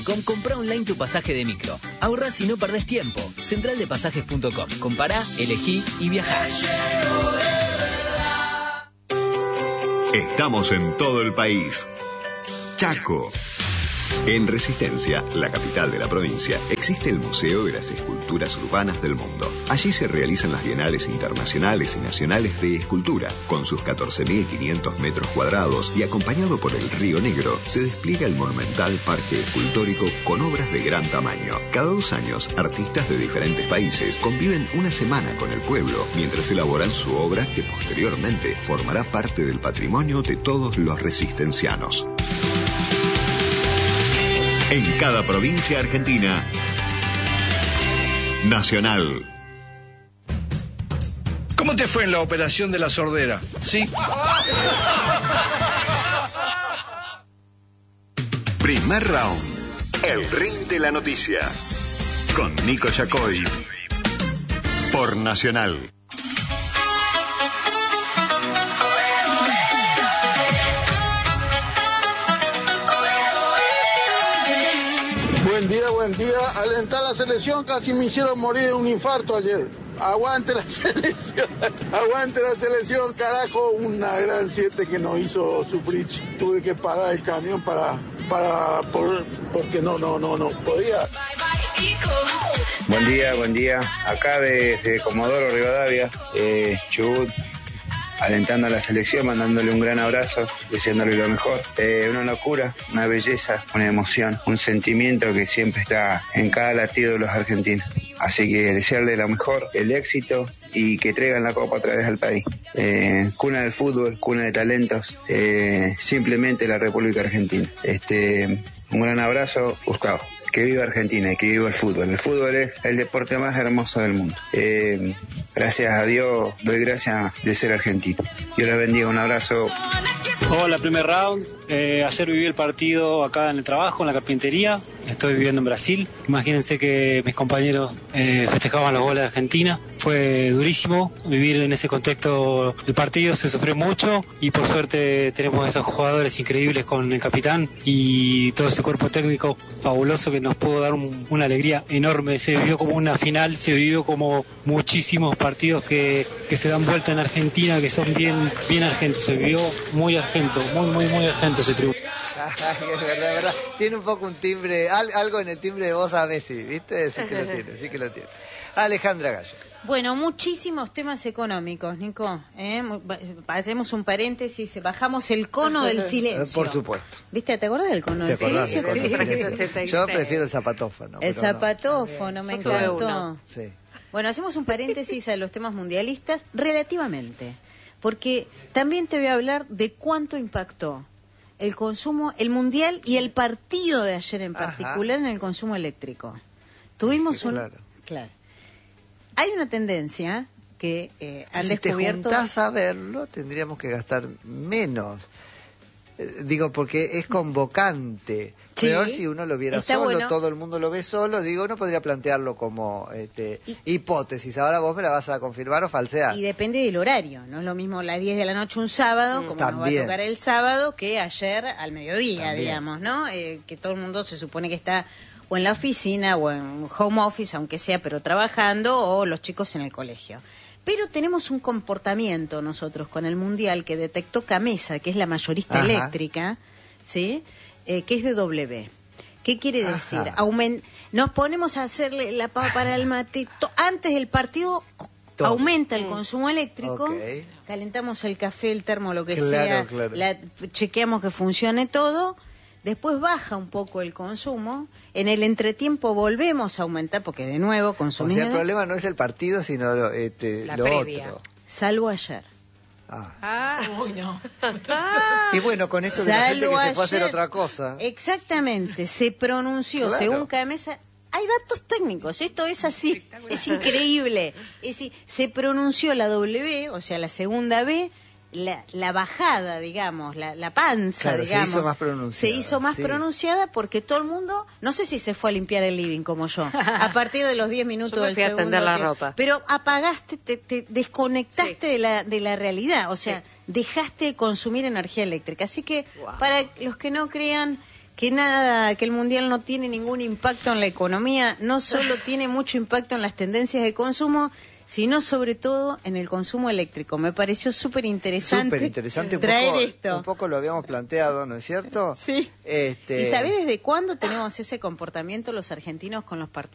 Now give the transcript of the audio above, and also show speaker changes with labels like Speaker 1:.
Speaker 1: Comprá online tu pasaje de micro. Ahorrás y no perdés tiempo. Centraldepasajes.com. Compará, elegí y viajá.
Speaker 2: Estamos en todo el país. Chaco. En Resistencia, la capital de la provincia, existe el Museo de las Esculturas Urbanas del Mundo. Allí se realizan las bienales internacionales y nacionales de escultura. Con sus 14.500 metros cuadrados y acompañado por el Río Negro, se despliega el monumental parque escultórico con obras de gran tamaño. Cada 2 años, artistas de diferentes países conviven una semana con el pueblo mientras elaboran su obra que posteriormente formará parte del patrimonio de todos los resistencianos. En cada provincia argentina, Nacional.
Speaker 3: ¿Cómo te fue en la operación de la sordera? ¿Sí?
Speaker 2: Primer round. El ring de la noticia. Con Nico Yacoy. Por Nacional.
Speaker 4: Buen día. Alentar la selección, casi me hicieron morir de un infarto ayer. Aguante la selección, carajo. Una gran 7 que nos hizo sufrir. Tuve que parar el camión porque no podía.
Speaker 5: Buen día. Acá desde Comodoro Rivadavia, Chubut, alentando a la selección, mandándole un gran abrazo, deseándole lo mejor. Una locura, una belleza, una emoción, un sentimiento que siempre está en cada latido de los argentinos. Así que desearle lo mejor, el éxito y que traigan la copa otra vez al país. Cuna del fútbol, cuna de talentos, simplemente la República Argentina. Un gran abrazo, Gustavo. Que viva Argentina y que viva el fútbol. El fútbol es el deporte más hermoso del mundo. Gracias a Dios, doy gracias de ser argentino. Dios les bendiga, un abrazo.
Speaker 6: Hola, primer round. Ayer viví el partido acá en el trabajo, en la carpintería. Estoy viviendo en Brasil. Imagínense que mis compañeros festejaban los goles de Argentina. Fue durísimo vivir en ese contexto. El partido se sufrió mucho y por suerte tenemos esos jugadores increíbles con el capitán y todo ese cuerpo técnico fabuloso que nos pudo dar una alegría enorme. Se vivió como una final, se vivió como muchísimos partidos que se dan vuelta en Argentina, que son bien argentos. Se vivió muy argento, muy argento ese triunfo.
Speaker 7: Es verdad. Tiene un poco un timbre, algo en el timbre de voz a Messi, ¿viste? Sí que lo tiene. Alejandra Gallo.
Speaker 8: Bueno, muchísimos temas económicos, Nico. Hacemos un paréntesis, bajamos el cono del silencio.
Speaker 7: Por supuesto.
Speaker 8: ¿Viste? ¿Te acuerdas del cono del silencio?
Speaker 7: Yo prefiero el zapatófono.
Speaker 8: El zapatófono, me encantó.
Speaker 7: Sí.
Speaker 8: Bueno, hacemos un paréntesis a los temas mundialistas relativamente, porque también te voy a hablar de cuánto impactó el consumo, el mundial y el partido de ayer en particular en el consumo eléctrico. Tuvimos Claro. Hay una tendencia que han descubierto...
Speaker 7: Si te juntás a verlo, tendríamos que gastar menos. Digo, porque es convocante. Sí, peor si uno lo viera solo, bueno. Todo el mundo lo ve solo. Digo, uno podría plantearlo como hipótesis. Ahora vos me la vas a confirmar o falsear.
Speaker 8: Y depende del horario. No es lo mismo las 10 de la noche un sábado, como nos va a tocar el sábado, que ayer al mediodía, digamos, ¿no? Que todo el mundo se supone que está o en la oficina o en home office, aunque sea, pero trabajando, o los chicos en el colegio. Pero tenemos un comportamiento nosotros con el Mundial que detectó Camesa, que es la mayorista eléctrica, ¿sí? Que es de W. ¿Qué quiere decir? Nos ponemos a hacerle la pava para el mate. Antes del partido aumenta el consumo eléctrico, calentamos el café, el termo, lo que sea, chequeamos que funcione todo. Después baja un poco el consumo, en el entretiempo volvemos a aumentar, porque de nuevo consumimos...
Speaker 7: O sea, el problema no es el partido, sino lo otro.
Speaker 8: Salvo ayer.
Speaker 9: Uy, no.
Speaker 7: Y bueno, con esto de la gente que se fue a hacer otra cosa.
Speaker 8: Exactamente, se pronunció, según cada mesa... Hay datos técnicos, esto es así, es increíble. Es decir, se pronunció la W, o sea, la segunda B... La bajada, digamos, la panza, digamos,
Speaker 7: se hizo más pronunciada,
Speaker 8: porque todo el mundo, no sé si se fue a limpiar el living como yo, a partir de los 10 minutos del segundo.
Speaker 9: Tender la ropa.
Speaker 8: Pero apagaste, te desconectaste de la realidad, o sea, dejaste de consumir energía eléctrica. Así que, para los que no crean que el Mundial no tiene ningún impacto en la economía, no solo tiene mucho impacto en las tendencias de consumo, sino sobre todo en el consumo eléctrico. Me pareció súper interesante traer esto.
Speaker 7: Un poco lo habíamos planteado, ¿no es cierto?
Speaker 8: Sí. ¿Y sabés desde cuándo tenemos ese comportamiento los argentinos con los partidos